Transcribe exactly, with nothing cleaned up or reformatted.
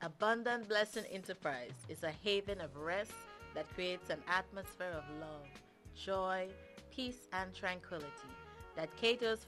Abundant Blessing Enterprise is a haven of rest that creates an atmosphere of love, joy, peace, and tranquility that caters